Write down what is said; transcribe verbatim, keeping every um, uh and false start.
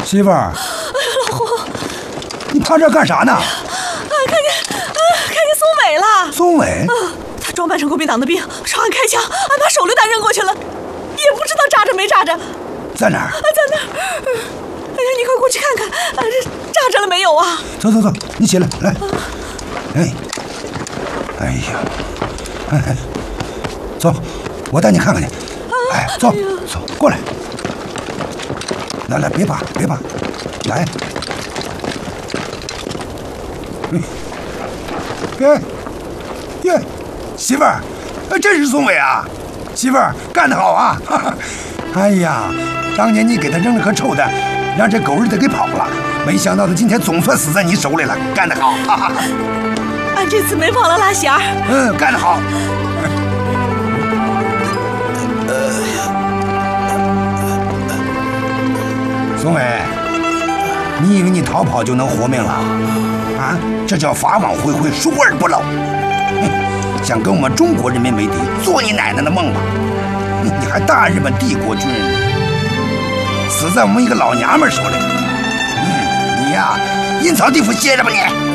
媳妇儿， 老胡， 你趴这干啥呢？啊， 看见，啊，看见松伟了。 松伟？ 嗯，他装扮成国民党的兵，朝俺开枪，俺把手榴弹扔过去了，也不知道炸着没炸着。 在哪儿？ 啊，在那儿。哎呀，你快过去看看，啊，这炸着了没有啊？ 走走走，你起来，来。啊、哎，哎呀，哎哎，走，我带你看看去。啊、哎，走、哎、走，过来。来来，别怕，别怕，来。嗯，哎，耶，媳妇儿，这是松伟啊！媳妇儿干得好啊！哈哈，哎呀，当年你给他扔了颗臭弹，让这狗日的给跑了，没想到他今天总算死在你手里了，干得好！哈哈， 俺这次没忘了拉弦儿。 嗯，干得好。松伟，你以为你逃跑就能活命了？啊，这叫法网恢恢，疏而不漏。哼，想跟我们中国人民为敌，做你奶奶的梦吧！你还大日本帝国军人，死在我们一个老娘们手里。嗯，你呀，阴曹地府歇着吧你！